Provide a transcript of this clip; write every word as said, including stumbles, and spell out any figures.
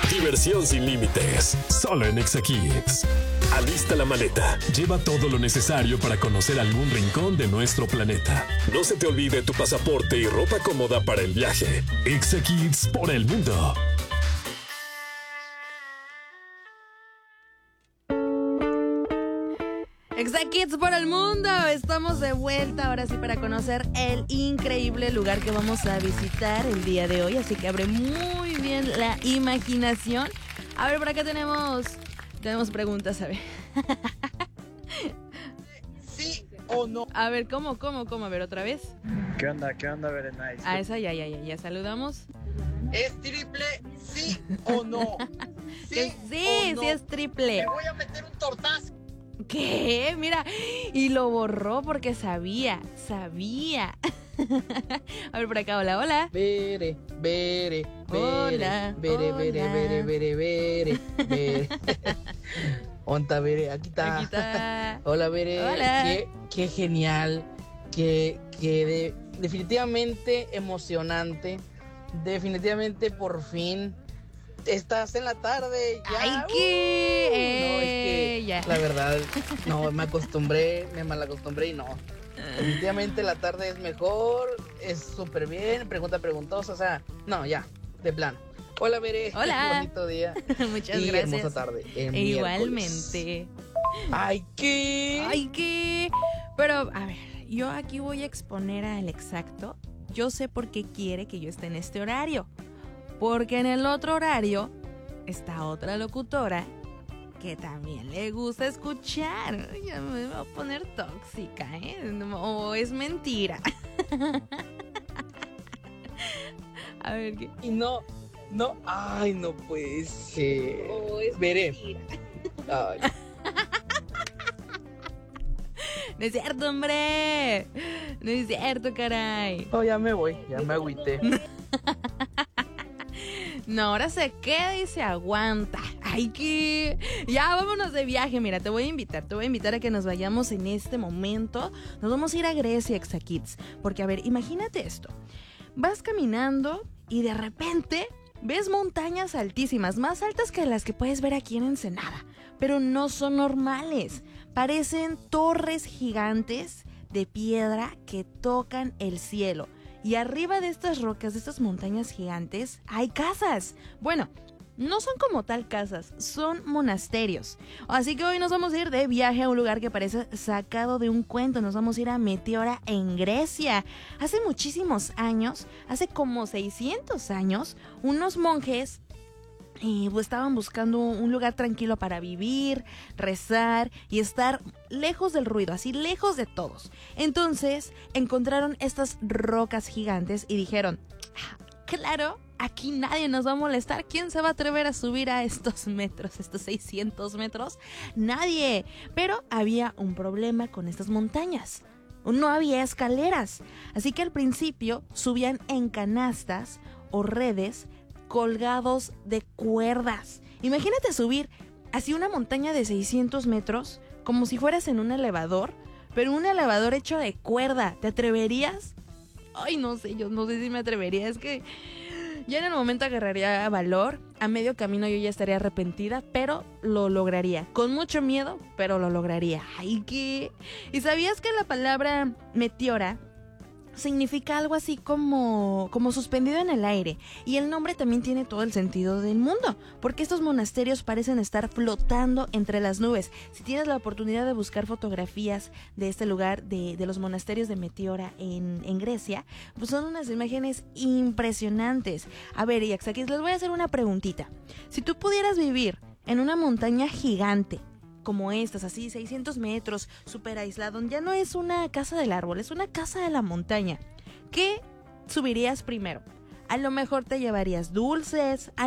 Diversión sin límites, solo en Exa Kids. Alista la maleta. Lleva todo lo necesario para conocer algún rincón de nuestro planeta. No se te olvide tu pasaporte y ropa cómoda para el viaje. Exa Kids por el mundo. Exa Kids por el mundo. Estamos de vuelta ahora sí para conocer el increíble lugar que vamos a visitar el día de hoy. Así que abre muy bien la imaginación. A ver, por acá tenemos tenemos preguntas, a ver. ¿Sí o no? A ver, ¿cómo, cómo, cómo? A ver, otra vez. ¿Qué onda? ¿Qué onda, Very Nice? A esa ya, ya, ya, ya saludamos. ¿Es triple sí o no? Sí, sí, o no? sí es triple. Me voy a meter un tortazo. ¿Qué? Mira, y lo borró porque sabía, sabía. A ver, por acá, hola, hola. Bere, bere, bere. Hola, Bere, bere, hola. bere, bere, bere, bere. Onta, bere, aquí está. Aquí está. Hola, bere. Hola. Qué, qué genial. Qué, qué de, definitivamente emocionante. Definitivamente por fin. Estás en la tarde, ya. ¡Ay, Uh, qué! no, es que Eh, ya. la verdad, no, me acostumbré, me malacostumbré y no. Definitivamente la tarde es mejor, es súper bien, pregunta preguntosa, o sea, no, ya, de plano. Hola, Veré. Hola. Bonito día. Muchas y gracias. hermosa tarde. el E miércoles. igualmente. Ay, ¿qué? ¡Ay, qué! Pero, a ver, yo aquí voy a exponer al exacto. Yo sé por qué quiere que yo esté en este horario. Porque en el otro horario está otra locutora que también le gusta escuchar. Ya me voy a poner tóxica, ¿eh? O es mentira. A ver qué. Y no, no, ay, no puede ser. O es Veré. mentira. Ay. No es cierto, hombre. No es cierto, caray. Oh, ya me voy, ya me agüité. No, ahora se queda y se aguanta. Ay, que... Ya, vámonos de viaje. Mira, te voy a invitar. Te voy a invitar a que nos vayamos en este momento. Nos vamos a ir a Grecia, Exa Kids. Porque, a ver, imagínate esto. Vas caminando y de repente ves montañas altísimas, más altas que las que puedes ver aquí en Ensenada. Pero no son normales. Parecen torres gigantes de piedra que tocan el cielo. Y arriba de estas rocas, de estas montañas gigantes, hay casas. Bueno, no son como tal casas, son monasterios. Así que hoy nos vamos a ir de viaje a un lugar que parece sacado de un cuento. Nos vamos a ir a Meteora en Grecia. Hace muchísimos años, hace como seiscientos años, unos monjes y estaban buscando un lugar tranquilo para vivir, rezar y estar lejos del ruido, así lejos de todos. Entonces encontraron estas rocas gigantes y dijeron, ah, claro, aquí nadie nos va a molestar. ¿Quién se va a atrever a subir a estos metros, estos seiscientos metros? Nadie. Pero había un problema con estas montañas. No había escaleras. Así que al principio subían en canastas o redes colgados de cuerdas. Imagínate subir así una montaña de seiscientos metros como si fueras en un elevador, pero un elevador hecho de cuerda. ¿Te atreverías? Ay, no sé, yo no sé si me atrevería. Es que ya en el momento agarraría valor. A medio camino yo ya estaría arrepentida, pero lo lograría. Con mucho miedo, pero lo lograría. Ay, ¿qué? ¿Y sabías que la palabra meteora significa algo así como, como suspendido en el aire? Y el nombre también tiene todo el sentido del mundo, porque estos monasterios parecen estar flotando entre las nubes. Si tienes la oportunidad de buscar fotografías de este lugar, de, de los monasterios de Meteora en, en Grecia, pues son unas imágenes impresionantes. A ver, y aquí les voy a hacer una preguntita. Si tú pudieras vivir en una montaña gigante, como estas, así seiscientos metros, súper aislado, ya no es una casa del árbol, es una casa de la montaña, ¿qué subirías primero? A lo mejor te llevarías dulces,